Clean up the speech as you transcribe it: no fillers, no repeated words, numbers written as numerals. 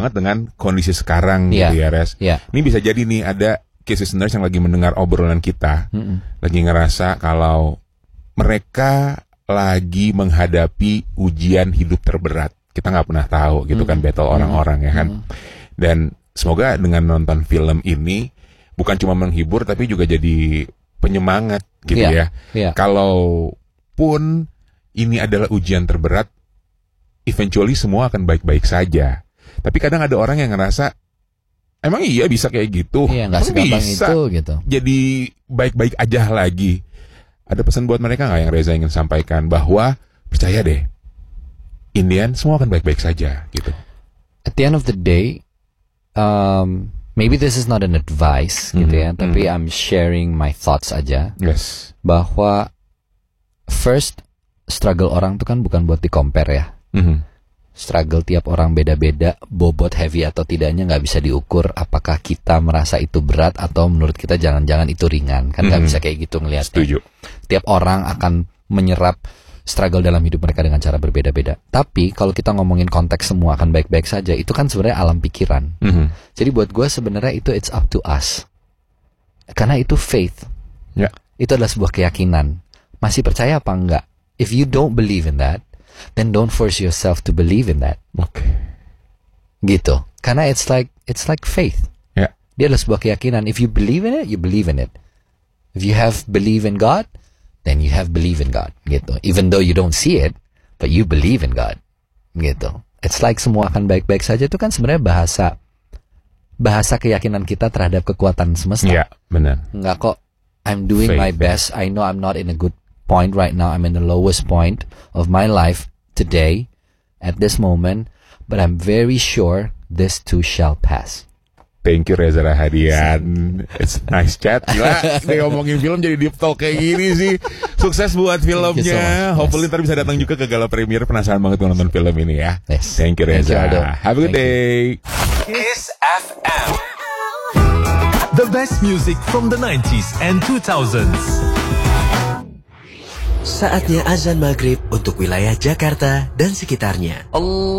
banget dengan kondisi sekarang gitu ya, Res. Ini bisa jadi nih ada case listeners yang lagi mendengar obrolan kita, lagi ngerasa kalau mereka lagi menghadapi ujian hidup terberat. Kita nggak pernah tahu gitu kan, battle orang-orang ya kan. Dan semoga dengan nonton film ini bukan cuma menghibur tapi juga jadi penyemangat gitu ya. Kalaupun ini adalah ujian terberat, eventually semua akan baik-baik saja. Tapi kadang ada orang yang ngerasa, emang iya bisa kayak gitu? Nggak segampang itu gitu. Jadi baik-baik aja lagi. Ada pesan buat mereka nggak yang Reza ingin sampaikan bahwa percaya deh, in the end semua akan baik-baik saja gitu. At the end of the day, maybe this is not an advice gitu ya, tapi I'm sharing my thoughts aja. Yes. Bahwa first, struggle orang tuh kan bukan buat di-compare ya. Struggle tiap orang beda-beda, bobot heavy atau tidaknya nggak bisa diukur. Apakah kita merasa itu berat atau menurut kita jangan-jangan itu ringan, kan nggak bisa kayak gitu ngelihatnya. Setuju. Tiap orang akan menyerap struggle dalam hidup mereka dengan cara berbeda-beda. Tapi kalau kita ngomongin konteks semua akan baik-baik saja, itu kan sebenarnya alam pikiran. Jadi buat gue sebenarnya itu it's up to us. Karena itu faith. Itu adalah sebuah keyakinan. Masih percaya apa enggak? If you don't believe in that, then don't force yourself to believe in that. Gitu. Karena it's like faith. Dia adalah sebuah keyakinan. If you believe in it, you believe in it. If you have believe in God, then you have believe in God. Gitu. Even though you don't see it, but you believe in God. Gitu. It's like semua akan baik-baik saja. Itu kan sebenarnya bahasa keyakinan kita terhadap kekuatan semesta. Iya, benar. Enggak kok. I'm doing my best. I know I'm not in a good point right now. I'm in the lowest point of my life today, at this moment, but I'm very sure this too shall pass. Thank you Reza Rahadian. It's nice chat. Gila, dia ngomongin film jadi deep talk kayak gini sih. Sukses buat filmnya. Hopefully ntar bisa datang juga ke gala premier. Penasaran banget nonton film ini ya. Thank you Reza. Have a good day. Kiss FM. The best music from the 90s and 2000s. Saatnya azan maghrib untuk wilayah Jakarta dan sekitarnya.